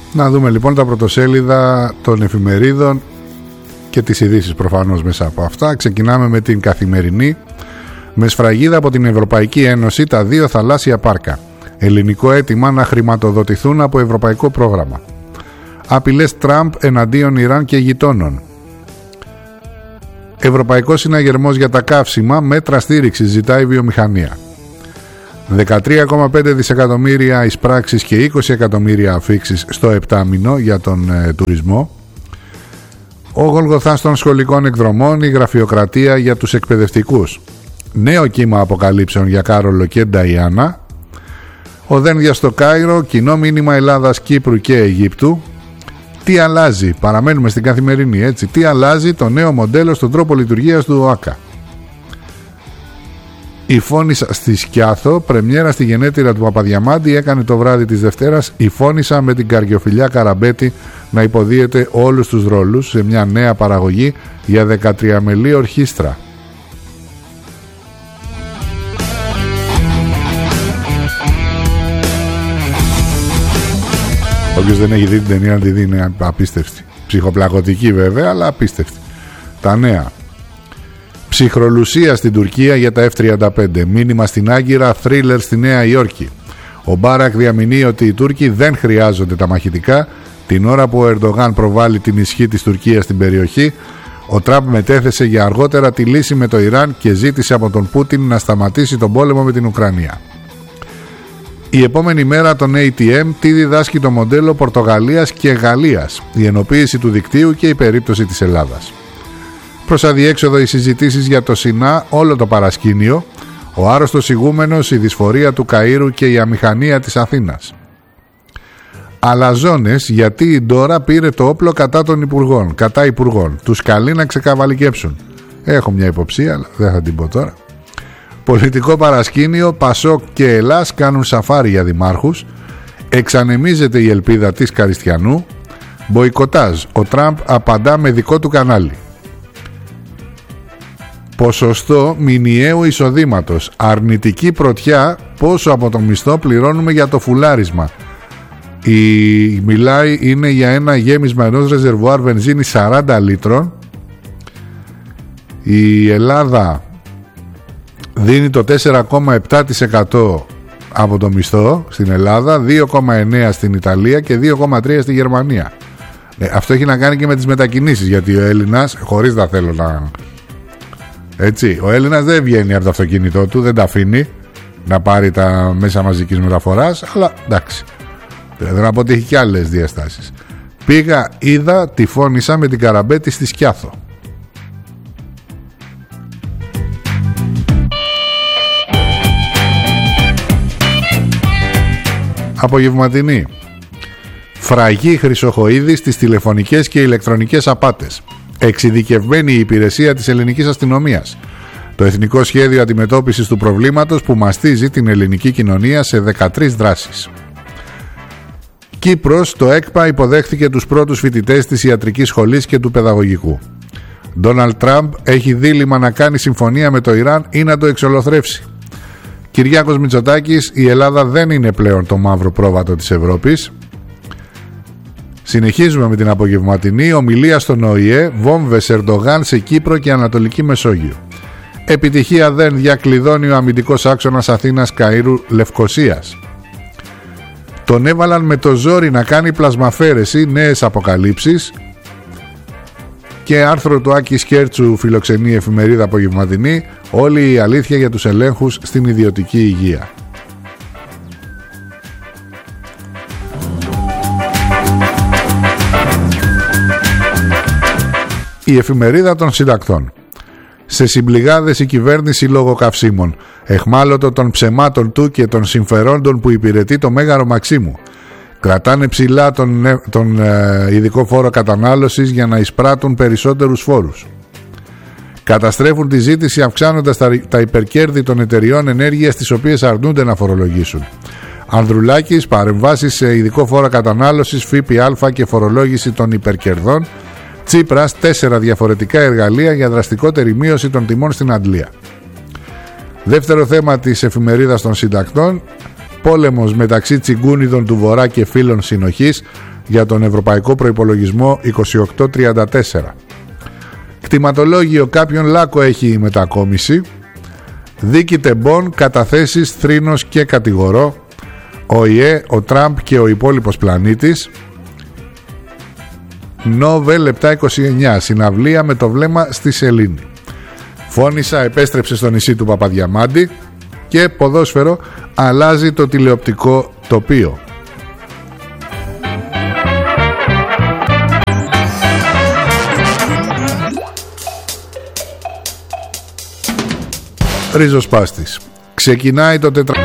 Να δούμε λοιπόν τα πρωτοσέλιδα των εφημερίδων και τις ειδήσεις προφανώς μέσα από αυτά. Ξεκινάμε με την Καθημερινή. Με σφραγίδα από την Ευρωπαϊκή Ένωση τα 2 θαλάσσια πάρκα. Ελληνικό αίτημα να χρηματοδοτηθούν από ευρωπαϊκό πρόγραμμα. Απειλές Τραμπ εναντίον Ιράν και γειτόνων. Ευρωπαϊκός συναγερμός για τα καύσιμα, μέτρα στήριξης ζητάει η βιομηχανία. 13,5 δισεκατομμύρια εισπράξεις και 20 εκατομμύρια αφίξεις στο επτάμηνο για τον τουρισμό. Ο Γολγοθάς των σχολικών εκδρομών, η γραφειοκρατία για τους εκπαιδευτικούς. Νέο κύμα αποκαλύψεων για Κάρολο και Νταϊάννα. Ο Δένδια στο Κάιρο, κοινό μήνυμα Ελλάδας, Κύπρου και Αιγύπτου. Τι αλλάζει, παραμένουμε στην Καθημερινή, έτσι. Τι αλλάζει το νέο μοντέλο στον τρόπο λειτουργίας του ΟΑΚΑ. Η Φώνησα στη Σκιάθο, πρεμιέρα στη γενέτειρα του Παπαδιαμάντη, έκανε το βράδυ της Δευτέρας η Φώνησα με την Καριοφιλιά Καραμπέτη να υποδίεται όλους τους ρόλους σε μια νέα παραγωγή για 13 μελή ορχήστρα. Όποιος δεν έχει δει την ταινία να τη δει, είναι απίστευτη. Ψυχοπλακωτική βέβαια, αλλά απίστευτη. Τα νέα. Ψυχρολουσία στην Τουρκία για τα F-35. Μήνυμα στην Άγκυρα, θρίλερ στη Νέα Υόρκη. Ο Μπάρακ διαμηνύει ότι οι Τούρκοι δεν χρειάζονται τα μαχητικά. Την ώρα που ο Ερντογάν προβάλλει την ισχύ της Τουρκίας στην περιοχή, ο Τραμπ μετέθεσε για αργότερα τη λύση με το Ιράν και ζήτησε από τον Πούτιν να σταματήσει τον πόλεμο με την Ουκρανία. Η επόμενη μέρα των ATM, τι διδάσκει το μοντέλο Πορτογαλίας και Γαλλίας, η ενοποίηση του δικτύου και η περίπτωση της Ελλάδας. Προς αδιέξοδο οι συζητήσεις για το ΣΥΝΑ, όλο το παρασκήνιο, ο άρρωστος ηγούμενος, η δυσφορία του Καΐρου και η αμηχανία της Αθήνας. Αλαζόνες, γιατί η Ντόρα πήρε το όπλο κατά των υπουργών, κατά υπουργών. Τους καλεί να ξεκαβαλικέψουν. Έχω μια υποψία, αλλά δεν θα την πω τώρα. Πολιτικό παρασκήνιο, Πασόκ και Ελλάς κάνουν σαφάρι για δημάρχους. Εξανεμίζεται η ελπίδα της Καριστιανού. Μποϊκοτάζ, ο Τραμπ απαντά με δικό του κανάλι. Ποσοστό μηνιαίου εισοδήματος. Αρνητική πρωτιά, πόσο από το μισθό πληρώνουμε για το φουλάρισμα. Είναι για ένα γέμισμα ενός ρεζερβουάρ βενζίνη 40 λίτρων. Η Ελλάδα δίνει το 4,7% από το μισθό στην Ελλάδα, 2,9% στην Ιταλία και 2,3% στη Γερμανία. Αυτό έχει να κάνει και με τις μετακινήσεις, γιατί ο Έλληνας, χωρίς να θέλω να... Έτσι, ο Έλληνας δεν βγαίνει από το αυτοκίνητό του, δεν τα αφήνει να πάρει τα μέσα μαζικής μεταφοράς, αλλά εντάξει. Δεν να πω ότι έχει και άλλες διαστάσεις. Πήγα, είδα, τη Φώνησα με την Καραμπέτη στη Σκιάθο. Απογευματινή. Φραγή Χρυσοχοΐδη στις τηλεφωνικές και ηλεκτρονικές απάτες. Εξειδικευμένη η υπηρεσία της ελληνικής αστυνομίας. Το Εθνικό Σχέδιο Αντιμετώπισης του Προβλήματος που μαστίζει την ελληνική κοινωνία σε 13 δράσεις. Κύπρος, το ΕΚΠΑ υποδέχθηκε τους πρώτους φοιτητές της ιατρικής σχολής και του παιδαγωγικού. Ντόναλντ Τραμπ έχει δίλημμα να κάνει συμφωνία με το Ιράν ή να το εξολοθρεύσει. Κυριάκος Μητσοτάκης, η Ελλάδα δεν είναι πλέον το μαύρο πρόβατο της Ευρώπης. Συνεχίζουμε με την απογευματινή. Ομιλία στον ΟΗΕ, βόμβες Ερντογάν σε Κύπρο και Ανατολική Μεσόγειο. Επιτυχία δεν, διακλειδώνει ο αμυντικός άξονας Αθήνας Καΐρου Λευκοσίας. Τον έβαλαν με το ζόρι να κάνει πλασμαφέρεση, νέες αποκαλύψεις. Και άρθρο του Άκη Σκέρτσου φιλοξενεί εφημερίδα απογευματινή, όλη η αλήθεια για τους ελέγχους στην ιδιωτική υγεία. Η εφημερίδα των συντακτών. Σε συμπληγάδες η κυβέρνηση λόγω καυσίμων. Εχμάλωτο των ψεμάτων του και των συμφερόντων που υπηρετεί το Μέγαρο Μαξίμου. Κρατάνε ψηλά τον ειδικό φόρο κατανάλωσης για να εισπράττουν περισσότερους φόρους. Καταστρέφουν τη ζήτηση αυξάνοντας τα υπερκέρδη των εταιριών ενέργειας τις οποίες αρνούνται να φορολογήσουν. Ανδρουλάκης, παρεμβάσεις σε ειδικό φόρο κατανάλωσης, ΦΠΑ και φορολόγηση των υπερκερδών. Τσίπρας, 4 διαφορετικά εργαλεία για δραστικότερη μείωση των τιμών στην Αντλία. Δεύτερο θέμα της εφημερίδας των συντακτών. Πόλεμος μεταξύ τσιγκούνιδων του Βορρά και φίλων συνοχής για τον Ευρωπαϊκό Προϋπολογισμό 2834. Κτηματολόγιο κάποιον Λάκκο έχει η μετακόμιση. Δίκη Τεμπών, καταθέσεις, θρήνος και κατηγορό. Ο ΙΕ, ο Τραμπ και ο υπόλοιπος πλανήτης. Νόβελ 729, συναυλία με το βλέμμα στη σελήνη. Φώνησα επέστρεψε στο νησί του Παπαδιαμάντη. Και ποδόσφαιρο, αλλάζει το τηλεοπτικό τοπίο. Ριζοσπάστης. Ξεκινάει το